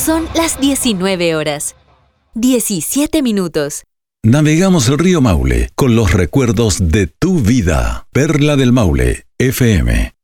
Son las 19 horas. 17 minutos. Navegamos el río Maule con los recuerdos de tu vida. Perla del Maule, FM